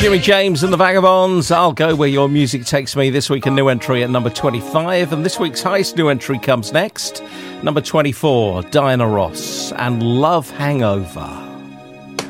Jimmy James and the Vagabonds. I'll go where your music takes me. This week a new entry at number 25, and this week's highest new entry comes next. Number 24, Diana Ross and Love Hangover.